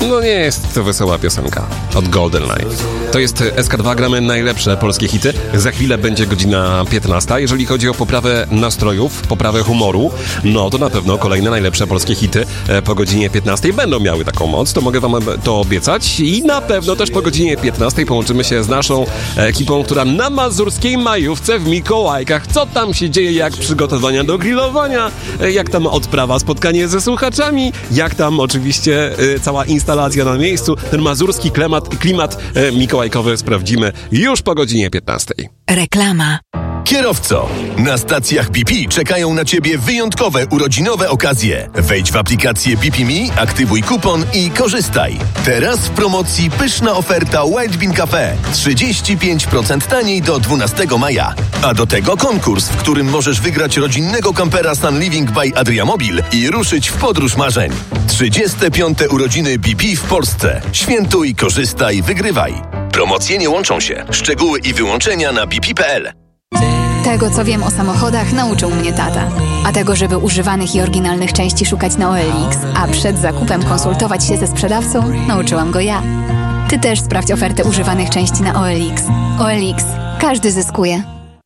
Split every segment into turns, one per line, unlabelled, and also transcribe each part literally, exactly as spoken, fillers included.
No nie jest to wesoła piosenka od Golden Light. To jest S K dwa, gramy najlepsze polskie hity. Za chwilę będzie godzina piętnasta. Jeżeli chodzi o poprawę nastrojów, poprawę humoru, no to na pewno kolejne najlepsze polskie hity po godzinie piętnastej będą miały taką moc, to mogę wam to obiecać. I na pewno też po godzinie piętnastej połączymy się z naszą ekipą, która na mazurskiej majówce w Mikołajkach. Co tam się dzieje, jak przygotowania do grillowania, jak tam odprawa, spotkanie ze słuchaczami, jak tam oczywiście y, cała instalacja na miejscu. Ten mazurski klimat, klimat y, mikołajkowy sprawdzimy już po godzinie piętnastej.
Reklama.
Kierowco, na stacjach B P czekają na Ciebie wyjątkowe urodzinowe okazje. Wejdź w aplikację B P Me, aktywuj kupon i korzystaj. Teraz w promocji pyszna oferta White Bean Cafe. trzydzieści pięć procent taniej do dwunastego maja. A do tego konkurs, w którym możesz wygrać rodzinnego kampera Sun Living by Adriamobil i ruszyć w podróż marzeń. trzydzieste piąte urodziny B P w Polsce. Świętuj, korzystaj, wygrywaj. Promocje nie łączą się. Szczegóły i wyłączenia na b p kropka p l.
Tego, co wiem o samochodach, nauczył mnie tata. A tego, żeby używanych i oryginalnych części szukać na O L X, a przed zakupem konsultować się ze sprzedawcą, nauczyłam go ja. Ty też sprawdź ofertę używanych części na O L X. O L X. Każdy zyskuje.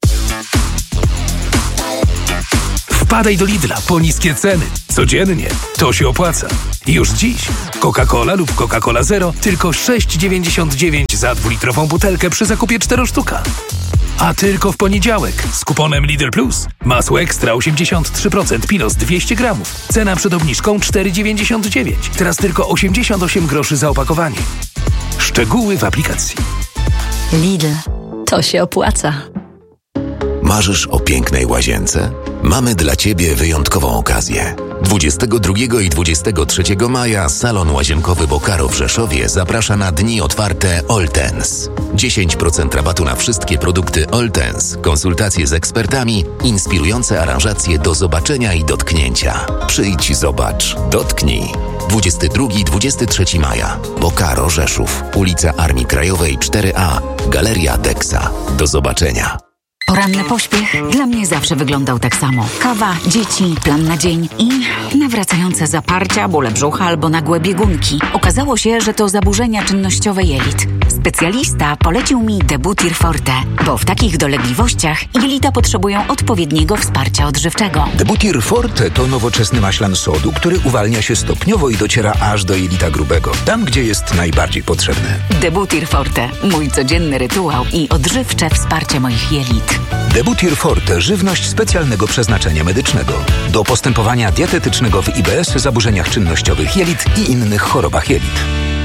Wpadaj do Lidla po niskie ceny. Codziennie. To się opłaca. Już dziś. Coca-Cola lub Coca-Cola Zero tylko sześć dziewięćdziesiąt dziewięć za dwulitrową butelkę przy zakupie cztery sztuka. A tylko w poniedziałek z kuponem Lidl Plus. Masło ekstra osiemdziesiąt trzy procent Pilos dwieście gramów. Cena przed obniżką cztery dziewięćdziesiąt dziewięć. Teraz tylko osiemdziesiąt osiem groszy za opakowanie. Szczegóły w aplikacji.
Lidl. To się opłaca.
Marzysz o pięknej łazience? Mamy dla Ciebie wyjątkową okazję. dwudziestego drugiego i dwudziestego trzeciego maja salon łazienkowy Bokaro w Rzeszowie zaprasza na dni otwarte Oltens. dziesięć procent rabatu na wszystkie produkty Oltens, konsultacje z ekspertami, inspirujące aranżacje do zobaczenia i dotknięcia. Przyjdź, zobacz, dotknij. dwudziestego drugiego i dwudziestego trzeciego maja. Bokaro Rzeszów, ulica Armii Krajowej cztery A, Galeria Dexa. Do zobaczenia.
Poranny pośpiech dla mnie zawsze wyglądał tak samo. Kawa, dzieci, plan na dzień i nawracające zaparcia, bóle brzucha albo nagłe biegunki. Okazało się, że to zaburzenia czynnościowe jelit. Specjalista polecił mi Debutir Forte, bo w takich dolegliwościach jelita potrzebują odpowiedniego wsparcia odżywczego.
Debutir Forte to nowoczesny maślan sodu, który uwalnia się stopniowo i dociera aż do jelita grubego, tam gdzie jest najbardziej potrzebny.
Debutir Forte, mój codzienny rytuał i odżywcze wsparcie moich jelit.
Debutir Forte, żywność specjalnego przeznaczenia medycznego. Do postępowania dietetycznego w I B S, zaburzeniach czynnościowych jelit i innych chorobach jelit.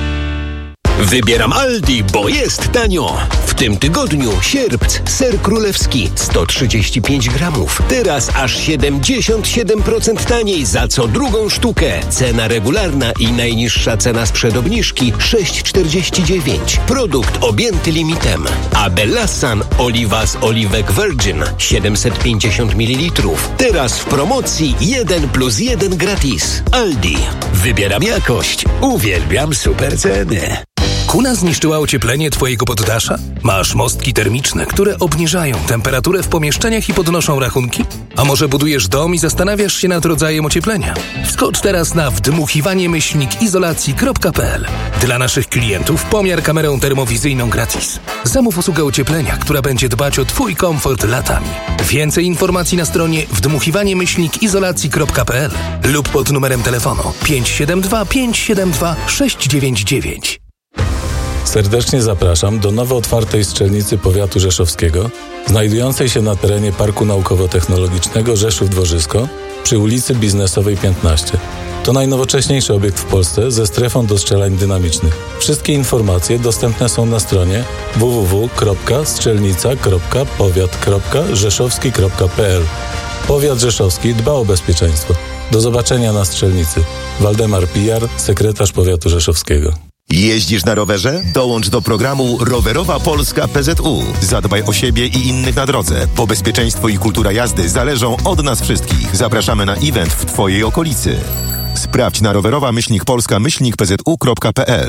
Wybieram Aldi, bo jest tanio. W tym tygodniu sierpc, ser królewski sto trzydzieści pięć gramów. Teraz aż siedemdziesiąt siedem procent taniej za co drugą sztukę. Cena regularna i najniższa cena sprzed obniżki sześć czterdzieści dziewięć. Produkt objęty limitem. A Bellasan oliwa z oliwek Virgin siedemset pięćdziesiąt mililitrów. Teraz w promocji jeden plus jeden gratis. Aldi. Wybieram jakość. Uwielbiam super ceny.
Kuna zniszczyła ocieplenie Twojego poddasza? Masz mostki termiczne, które obniżają temperaturę w pomieszczeniach i podnoszą rachunki? A może budujesz dom i zastanawiasz się nad rodzajem ocieplenia? Wskocz teraz na wdmuchiwanie myślnik izolacji kropka p l. Dla naszych klientów pomiar kamerą termowizyjną gratis. Zamów usługę ocieplenia, która będzie dbać o Twój komfort latami. Więcej informacji na stronie wdmuchiwanie myślnik izolacji kropka p l lub pod numerem telefonu pięć siedem dwa pięć siedem dwa sześć dziewięć dziewięć.
Serdecznie zapraszam do nowo otwartej strzelnicy powiatu rzeszowskiego, znajdującej się na terenie Parku Naukowo-Technologicznego Rzeszów-Dworzysko przy ulicy Biznesowej piętnaście. To najnowocześniejszy obiekt w Polsce ze strefą do strzelań dynamicznych. Wszystkie informacje dostępne są na stronie w w w kropka strzelnica kropka powiat kropka rzeszowski kropka p l. Powiat rzeszowski dba o bezpieczeństwo. Do zobaczenia na strzelnicy. Waldemar Pijar, sekretarz powiatu rzeszowskiego.
Jeździsz na rowerze? Dołącz do programu Rowerowa Polska P Z U. Zadbaj o siebie i innych na drodze, bo bezpieczeństwo i kultura jazdy zależą od nas wszystkich. Zapraszamy na event w Twojej okolicy. Sprawdź na rowerowa myślnik polska myślnik p z u kropka p l.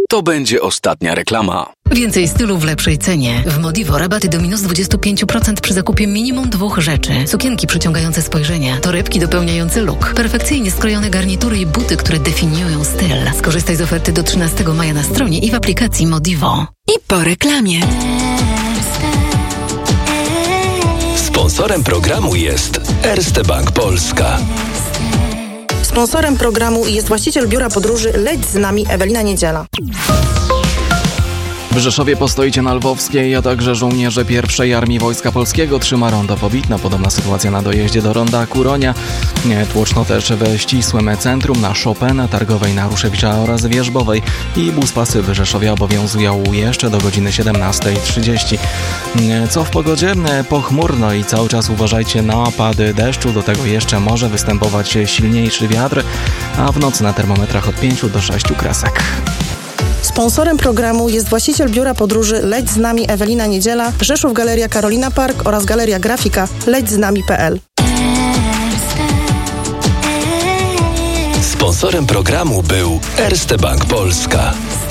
To będzie ostatnia reklama.
Więcej stylu w lepszej cenie. W Modivo rabaty do minus dwadzieścia pięć procent przy zakupie minimum dwóch rzeczy. Sukienki przyciągające spojrzenia, torebki dopełniające look, perfekcyjnie skrojone garnitury i buty, które definiują styl. Skorzystaj z oferty do trzynastego maja na stronie i w aplikacji Modivo.
I po reklamie.
Sponsorem programu jest Erste Bank Polska.
Sponsorem programu jest właściciel biura podróży Leć z nami Ewelina Niedziela.
W Rzeszowie postoicie na Lwowskiej, a także żołnierze pierwszej Armii Wojska Polskiego trzyma rondo Powitno. Podobna sytuacja na dojeździe do ronda Kuronia. Tłoczno też we ścisłym centrum na Chopina, Targowej na Ruszewicza oraz Wierzbowej. I buspasy w Rzeszowie obowiązują jeszcze do godziny siedemnasta trzydzieści. Co w pogodzie? Pochmurno i cały czas uważajcie na opady deszczu. Do tego jeszcze może występować silniejszy wiatr, a w nocy na termometrach od pięciu do sześciu kresek.
Sponsorem programu jest właściciel biura podróży Leć z nami Ewelina Niedziela, Rzeszów Galeria Karolina Park oraz Galeria Grafika leć z nami kropka p l.
Sponsorem programu był Erste Bank Polska.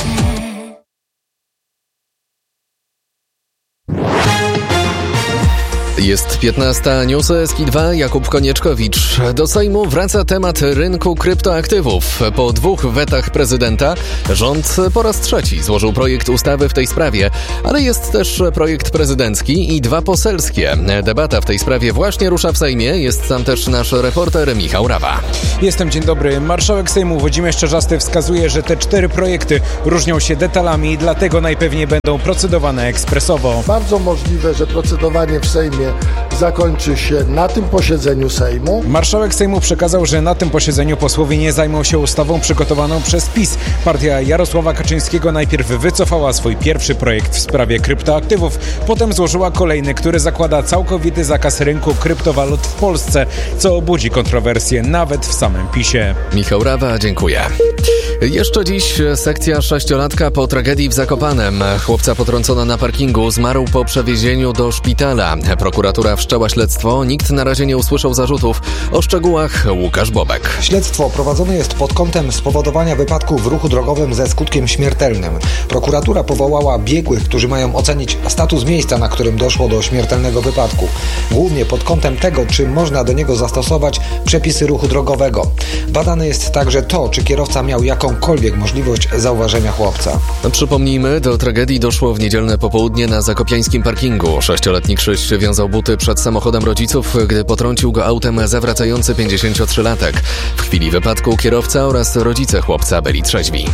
Jest piętnasta, newsy S K I dwa, Jakub Konieczkowicz. Do Sejmu wraca temat rynku kryptoaktywów. Po dwóch wetach prezydenta rząd po raz trzeci złożył projekt ustawy w tej sprawie, ale jest też projekt prezydencki i dwa poselskie. Debata w tej sprawie właśnie rusza w Sejmie. Jest tam też nasz reporter Michał Rawa.
Jestem, dzień dobry. Marszałek Sejmu Włodzimierz Czarzasty wskazuje, że te cztery projekty różnią się detalami i dlatego najpewniej będą procedowane ekspresowo.
Bardzo możliwe, że procedowanie w Sejmie zakończy się na tym posiedzeniu Sejmu.
Marszałek Sejmu przekazał, że na tym posiedzeniu posłowie nie zajmą się ustawą przygotowaną przez PiS. Partia Jarosława Kaczyńskiego najpierw wycofała swój pierwszy projekt w sprawie kryptoaktywów, potem złożyła kolejny, który zakłada całkowity zakaz rynku kryptowalut w Polsce, co budzi kontrowersje nawet w samym PiSie.
Michał Rawa, dziękuję. Jeszcze dziś sekcja sześciolatka po tragedii w Zakopanem. Chłopca potrącono na parkingu, zmarł po przewiezieniu do szpitala. Prokuratura wszczęła śledztwo, nikt na razie nie usłyszał zarzutów. O szczegółach Łukasz Bobek.
Śledztwo prowadzone jest pod kątem spowodowania wypadku w ruchu drogowym ze skutkiem śmiertelnym. Prokuratura powołała biegłych, którzy mają ocenić status miejsca, na którym doszło do śmiertelnego wypadku. Głównie pod kątem tego, czy można do niego zastosować przepisy ruchu drogowego. Badane jest także to, czy kierowca miał jakąkolwiek możliwość zauważenia chłopca.
Przypomnijmy, do tragedii doszło w niedzielne popołudnie na zakopiańskim parkingu. Sześcioletni Krzyś wiązał buty przed samochodem rodziców, gdy potrącił go autem zawracający pięćdziesięciotrzylatek. W chwili wypadku kierowca oraz rodzice chłopca byli trzeźwi.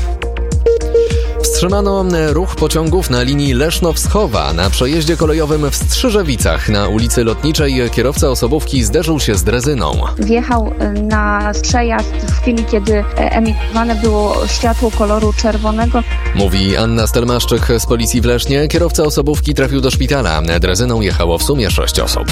Wstrzymano ruch pociągów na linii Leszno-Wschowa. Na przejeździe kolejowym w Strzyżewicach na ulicy Lotniczej kierowca osobówki zderzył się z drezyną.
Wjechał na przejazd w chwili, kiedy emitowane było światło koloru czerwonego.
Mówi Anna Stelmaszczyk z Policji w Lesznie. Kierowca osobówki trafił do szpitala. Drezyną jechało w sumie sześć osób.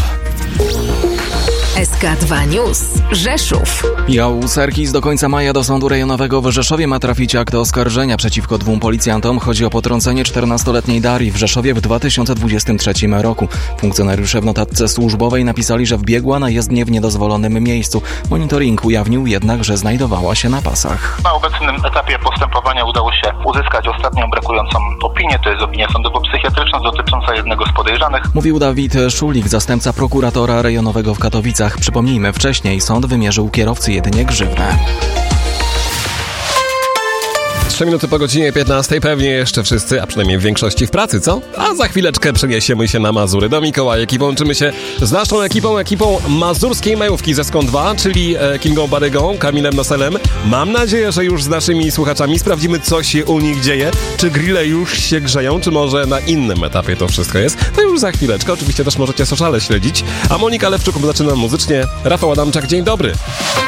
S K dwa News. Rzeszów.
Joł Serkis do końca maja do Sądu Rejonowego w Rzeszowie ma trafić akt oskarżenia przeciwko dwóm policjantom. Chodzi o potrącenie czternastoletniej Darii w Rzeszowie w dwa tysiące dwudziestym trzecim roku. Funkcjonariusze w notatce służbowej napisali, że wbiegła na jezdnię w niedozwolonym miejscu. Monitoring ujawnił jednak, że znajdowała się na pasach.
Na obecnym etapie postępowania udało się uzyskać ostatnią brakującą opinię. To jest opinia sądowo-psychiatryczna dotycząca jednego z podejrzanych.
Mówił Dawid Szulik, zastępca prokuratora rejonowego w Katowicach. Przypomnijmy, wcześniej sąd wymierzył kierowcy jedynie grzywnę.
Trzy minuty po godzinie piętnastej, pewnie jeszcze wszyscy, a przynajmniej w większości w pracy, co? A za chwileczkę przeniesiemy się na Mazury do Mikołajek i połączymy się z naszą ekipą, ekipą mazurskiej majówki ze Skąd dwa, czyli Kingą Barygą, Kamilem Noselem. Mam nadzieję, że już z naszymi słuchaczami sprawdzimy, co się u nich dzieje, czy grille już się grzeją, czy może na innym etapie to wszystko jest. To już za chwileczkę, oczywiście też możecie sociale śledzić. A Monika Lewczuk zaczyna muzycznie. Rafał Adamczak, dzień dobry.